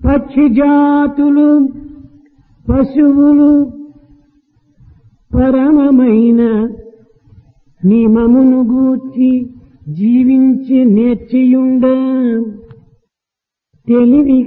పక్షి జాతులు పశువులు పరమమైన నియమమును గూర్చి జీవించి నేర్చియుండ తెలివి